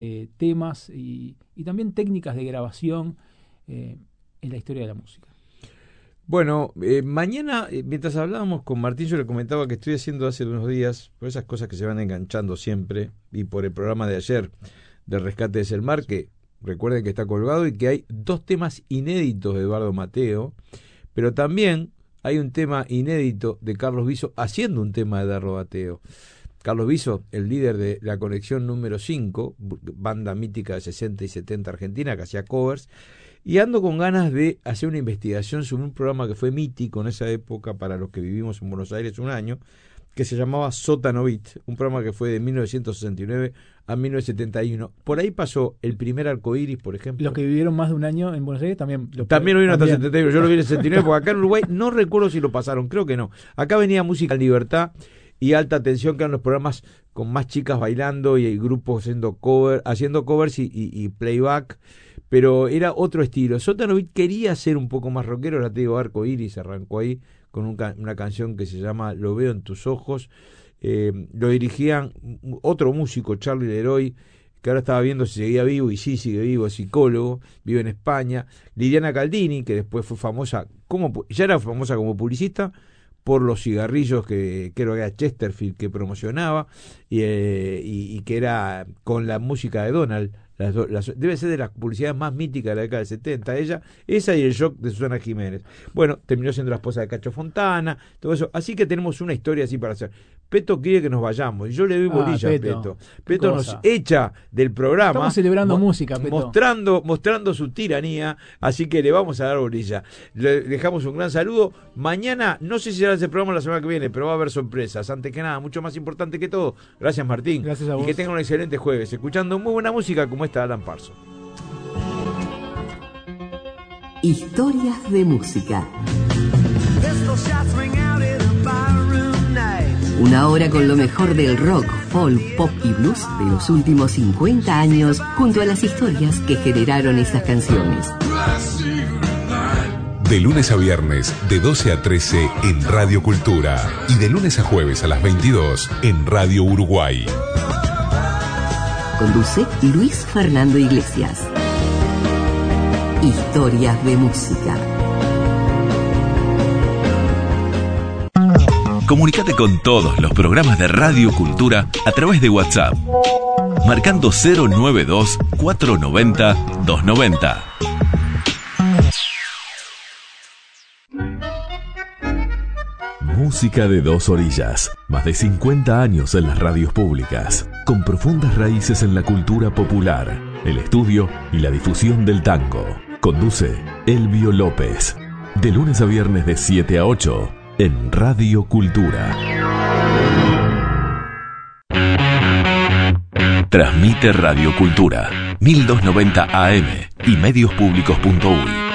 temas y también técnicas de grabación en la historia de la música. Bueno, mañana, mientras hablábamos con Martín, yo le comentaba que estoy haciendo hace unos días, por esas cosas que se van enganchando siempre, y por el programa de ayer del Rescate de Selmar, que recuerden que está colgado y que hay 2 temas inéditos de Eduardo Mateo, pero también hay un tema inédito de Carlos Viso haciendo un tema de Eduardo Mateo. Carlos Viso, el líder de La Conexión número 5, banda mítica de 60 y 70 argentina, que hacía covers, y ando con ganas de hacer una investigación sobre un programa que fue mítico en esa época para los que vivimos en Buenos Aires un año, que se llamaba Sótano Beat, un programa que fue de 1969 a 1971. Por ahí pasó el primer Arcoíris, por ejemplo. Los que vivieron más de un año en Buenos Aires también lo vieron hasta el 71. Yo lo vi en el 69, porque acá en Uruguay no recuerdo si lo pasaron, creo que no. Acá venía Música en Libertad y Alta Tensión, que eran los programas con más chicas bailando y grupos haciendo covers y playback, pero era otro estilo. Sótano Beat quería ser un poco más rockero, ahora te digo, Arcoíris arrancó ahí con una canción que se llama Lo veo en tus ojos. Lo dirigían otro músico, Charlie Leroy, que ahora estaba viendo si seguía vivo, y sí, sigue vivo, es psicólogo, vive en España. Lidiana Caldini, que después fue famosa, ya era famosa como publicista, por los cigarrillos que creo que era Chesterfield que promocionaba, y que era con la música de Donald. Debe ser de las publicidades más míticas de la década del 70, esa y el shock de Susana Jiménez. Bueno, terminó siendo la esposa de Cacho Fontana, todo eso, así que tenemos una historia así para hacer. Peto quiere que nos vayamos, y yo le doy bolilla a Peto. Peto nos echa del programa. Estamos celebrando música, Peto. Mostrando su tiranía, así que le vamos a dar bolilla. Le dejamos un gran saludo. Mañana, no sé si será ese programa la semana que viene, pero va a haber sorpresas. Antes que nada, mucho más importante que todo. Gracias, Martín. Gracias a vos. Y que tengan un excelente jueves, escuchando muy buena música como esta de Alan Parsons. Historias de música. Una hora con lo mejor del rock, folk, pop y blues de los últimos 50 años, junto a las historias que generaron esas canciones. De lunes a viernes, de 12 a 13 en Radio Cultura. Y de lunes a jueves a las 22 en Radio Uruguay. Conduce Luis Fernando Iglesias. Historias de música. Comunicate con todos los programas de Radio Cultura a través de WhatsApp, marcando 092-490-290. Música de dos orillas, más de 50 años en las radios públicas, con profundas raíces en la cultura popular, el estudio y la difusión del tango. Conduce Elvio López, de lunes a viernes de 7 a 8 en Radio Cultura. Transmite Radio Cultura, 1290 AM y mediospublicos.uy.